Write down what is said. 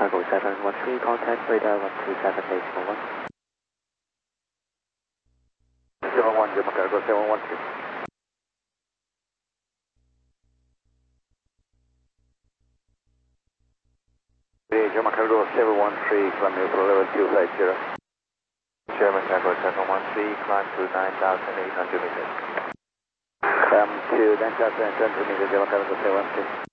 Cargo 713, contact radar 127 decimal 1. 71 German Cargo 713. German Cargo 713, climb neutral level 250. German Cargo 713, climb to 9,800 meters. Climb to 9,800 meters, German Cargo 713.